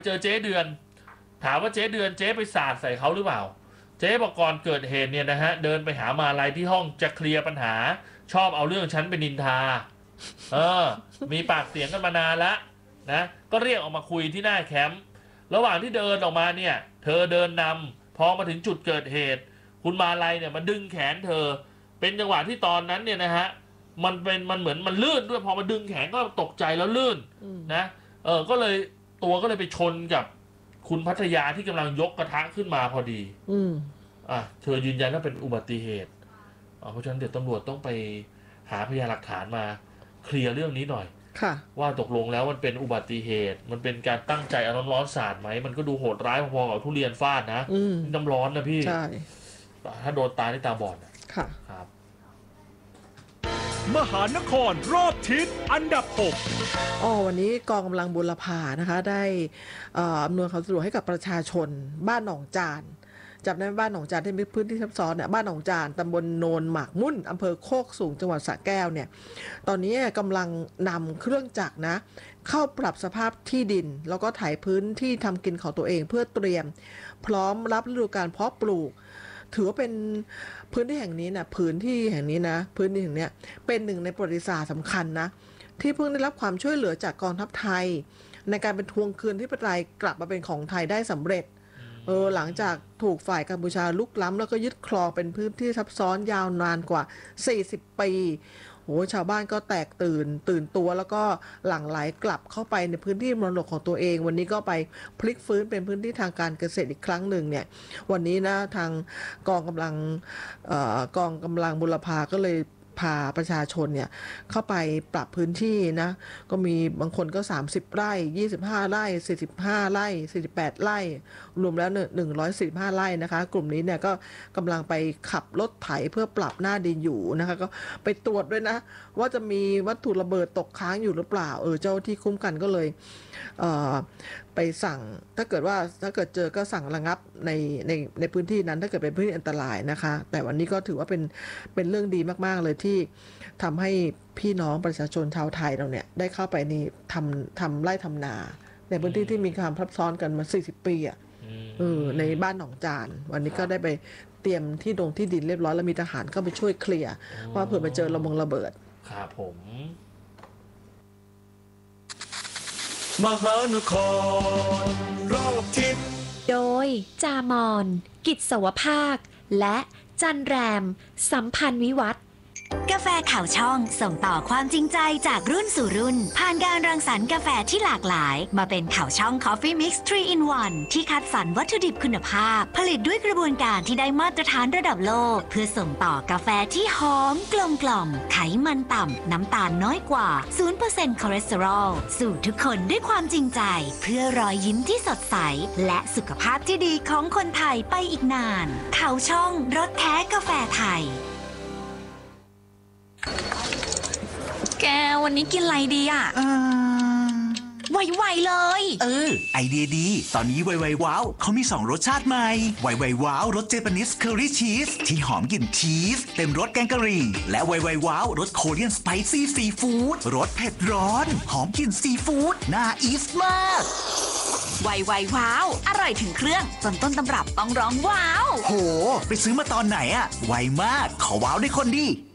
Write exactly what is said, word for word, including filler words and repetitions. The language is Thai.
เจอเจ๊เดือนถามว่าเจ๊เดือนเจ๊ไปสาดใส่เขาหรือเปล่าเจ๊บอกก่อนเกิดเหตุเนี่ยนะฮะเดินไปหามาลัยที่ห้องจะเคลียร์ปัญหาชอบเอาเรื่องฉันไปนินทาเออมีปากเสียงกันมานานแล้วนะก็เรียกออกมาคุยที่หน้าแคมป์ระหว่างที่เดินออกมาเนี่ยเธอเดินนำพอมาถึงจุดเกิดเหตุคุณมาลัยเนี่ยมาดึงแขนเธอเป็นจังหวะที่ตอนนั้นเนี่ยนะฮะมันเป็นมันเหมือนมันลื่นด้วยพอมาดึงแขนก็ตกใจแล้วลื่นนะเออก็เลยตัวก็เลยไปชนกับคุณพัทยาที่กำลังยกกระทะขึ้นมาพอดีอืมอ่ะเธอยืนยันว่าเป็นอุบัติเหตุเพราะฉะนั้นเดี๋ยวตำรวจต้องไปหาพยานหลักฐานมาเคลียร์เรื่องนี้หน่อยค่ะว่าตกลงแล้วมันเป็นอุบัติเหตุมันเป็นการตั้งใจเอาน้ำร้อนสาดไหมมันก็ดูโหดร้ายพอๆกับทุเรียนฟาดนะน้ำร้อนนะพี่ใช่ถ้าโดนตายนี่ตาบอดค่ะครับมหานครรอบทิศอันดับหกอ๋อวันนี้กองกำลังบุรพานะคะได้อำนวยความสะดวกให้กับประชาชนบ้านหนองจานจับในบ้านหนองจานที่มีพื้นที่ซับซ้อนเนี่ยบ้านหนองจานตำบลโนนหมากมุ่นอำเภอโคกสูงจังหวัดสระแก้วเนี่ยตอนนี้กำลังนำเครื่องจักรนะเข้าปรับสภาพที่ดินแล้วก็ไถพื้นที่ทำกินของตัวเองเพื่อเตรียมพร้อมรับฤดูกาลเพาะปลูกถือว่าเป็นพื้นที่แห่งนี้นะพื้นที่แห่งนี้นะพื้นที่แห่งนี้เป็นหนึ่งในประวัติศาสตร์สำคัญนะที่เพิ่งได้รับความช่วยเหลือจากกองทัพไทยในการเป็นทวงคืนที่ประเทศไทยกลับมาเป็นของไทยได้สำเร็จเออหลังจากถูกฝ่ายกัมพูชาลุกล้ำแล้วก็ยึดครองเป็นพื้นที่ซับซ้อนยาวนานกว่าสี่สิบปีโอ้ชาวบ้านก็แตกตื่นตื่นตัวแล้วก็หลั่งไหลกลับเข้าไปในพื้นที่มรดกของตัวเองวันนี้ก็ไปพลิกฟื้นเป็นพื้นที่ทางการเกษตรอีกครั้งหนึ่งเนี่ยวันนี้นะทางกองกำลังเอ่อกองกำลังบุรพาก็เลยพาประชาชนเนี่ยเข้าไปปรับพื้นที่นะก็มีบางคนก็สามสิบไร่ยี่สิบห้าไร่สี่สิบห้าไร่สี่สิบแปดไร่รวมแล้วหนึ่งร้อยสี่สิบห้าไร่นะคะกลุ่มนี้เนี่ยก็กำลังไปขับรถไถเพื่อปรับหน้าดินอยู่นะคะก็ไปตรวจด้วยนะว่าจะมีวัตถุระเบิดตกค้างอยู่หรือเปล่าเออเจ้าที่คุ้มกันก็เลยเอ่อไปสั่งถ้าเกิดว่าถ้าเกิดเจอก็สั่งระงับในในในพื้นที่นั้นถ้าเกิดเป็นพื้นที่อันตรายนะคะแต่วันนี้ก็ถือว่าเป็นเป็นเรื่องดีมากๆเลยที่ทำให้พี่น้องประชาชนชาวไทยเราเนี่ยได้เข้าไปนี่ทำทำไร่ทำนาในพื้นที่ที่มีความซับซ้อนกันมาสี่สิบปีอ่ะเออในบ้านหนองจานวันนี้ก็ได้ไปเตรียมที่ดงที่ดินเรียบร้อยแล้วมีทหารก็ไปช่วยเคลียร์ว่าเผื่อไปเจอระเบิดระเบิดครับผมมหานครรอบทิศโดยจามอนกิจสวภาคและจันแรมสัมพันธ์วิวัฒน์กาแฟข่าวช่องส่งต่อความจริงใจจากรุ่นสู่รุ่นผ่านการรังสรรค์กาแฟที่หลากหลายมาเป็นข่าวช่อง Coffee Mix ทรี อิน วัน ที่คัดสรรวัตถุดิบคุณภาพผลิตด้วยกระบวนการที่ได้มาตรฐานระดับโลกเพื่อส่งต่อกาแฟที่หอมกลมกล่อมไขมันต่ำน้ำตาลน้อยกว่า ศูนย์เปอร์เซ็นต์ คอเลสเตอรอลสู่ทุกคนด้วยความจริงใจเพื่อรอยยิ้มที่สดใสและสุขภาพที่ดีของคนไทยไปอีกนานข่าวช่องรสแท้กาแฟไทยแกวันนี้กินอะไรดีอ่ะไวๆเลยเออไอเดียดีตอนนี้ไวๆว้าวเขามีสองรสชาติใหม่ไวๆว้าวรสเจแปนิสเคอรี่ชีสที่หอมกลิ่นชีสเต็มรสแกงกะหรี่และไวๆว้าวรสโคเรียนสไปซี่ซีฟู้ดรสเผ็ดร้อนหอมกลิ่นซีฟู้ดน่าอีสมากไวๆว้าวอร่อยถึงเครื่องจนต้นตำรับต้องร้องว้าวโหไปซื้อมาตอนไหนอะไวมากขอว้าวได้คนดี